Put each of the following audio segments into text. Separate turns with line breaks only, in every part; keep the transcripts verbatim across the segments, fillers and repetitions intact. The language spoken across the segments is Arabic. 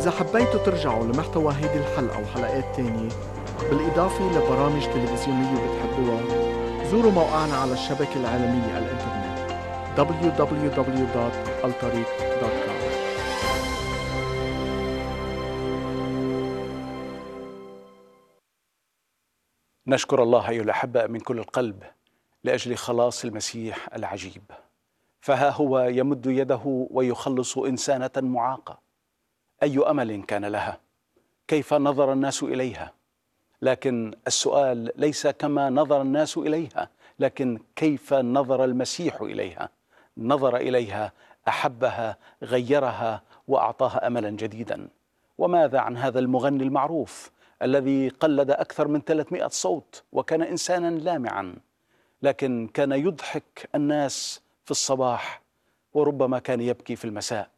إذا حبيتوا ترجعوا لمحتوى هيدي الحلقة وحلقات تانية بالإضافة لبرامج تلفزيونية بتحبوها، زوروا موقعنا على الشبكة العالمية الإنترنت دبليو دبليو دبليو دوت الطريق دوت كوم.
نشكر الله أيها الأحباء من كل القلب لأجل خلاص المسيح العجيب، فها هو يمد يده ويخلص إنسانة معاقة. أي أمل كان لها؟ كيف نظر الناس إليها؟ لكن السؤال ليس كما نظر الناس إليها، لكن كيف نظر المسيح إليها؟ نظر إليها، أحبها، غيرها، وأعطاها أملا جديدا. وماذا عن هذا المغني المعروف الذي قلد أكثر من ثلاثمائة صوت وكان إنسانا لامعا، لكن كان يضحك الناس في الصباح وربما كان يبكي في المساء؟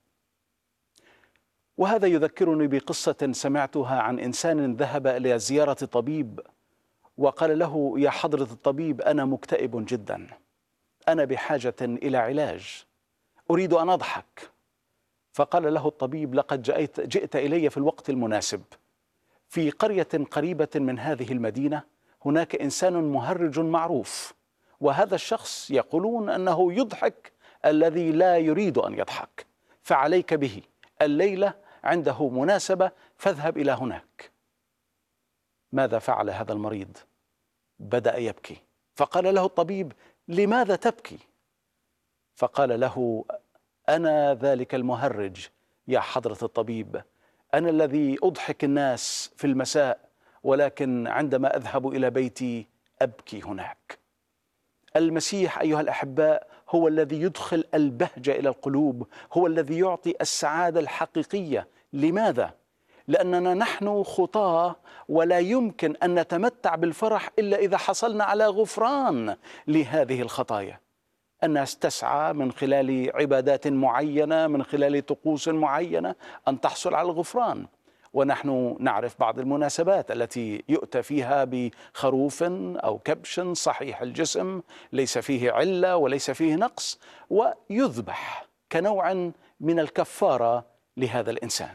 وهذا يذكرني بقصة سمعتها عن إنسان ذهب إلى زيارة طبيب وقال له: يا حضرة الطبيب، أنا مكتئب جدا، أنا بحاجة إلى علاج، أريد أن أضحك. فقال له الطبيب: لقد جئت, جئت إلي في الوقت المناسب. في قرية قريبة من هذه المدينة هناك إنسان مهرج معروف، وهذا الشخص يقولون أنه يضحك الذي لا يريد أن يضحك، فعليك به، الليلة عنده مناسبة، فاذهب إلى هناك. ماذا فعل هذا المريض؟ بدأ يبكي. فقال له الطبيب: لماذا تبكي؟ فقال له: أنا ذلك المهرج يا حضرة الطبيب، أنا الذي أضحك الناس في المساء، ولكن عندما أذهب إلى بيتي أبكي هناك. المسيح أيها الأحباء هو الذي يدخل البهجة إلى القلوب، هو الذي يعطي السعادة الحقيقية. لماذا؟ لأننا نحن خطاة، ولا يمكن أن نتمتع بالفرح إلا إذا حصلنا على غفران لهذه الخطايا. الناس تسعى من خلال عبادات معينة، من خلال طقوس معينة، أن تحصل على الغفران. ونحن نعرف بعض المناسبات التي يؤتى فيها بخروف أو كبش صحيح الجسم ليس فيه علة وليس فيه نقص، ويذبح كنوع من الكفارة لهذا الإنسان.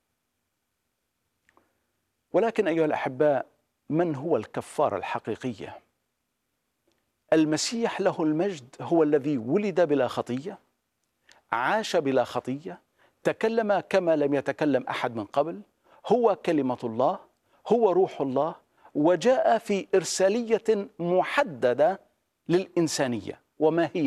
ولكن أيها الأحباء، من هو الكفارة الحقيقية؟ المسيح له المجد هو الذي ولد بلا خطية، عاش بلا خطية، تكلم كما لم يتكلم أحد من قبل، هو كلمة الله، هو روح الله، وجاء في إرسالية محددة للإنسانية. وما هي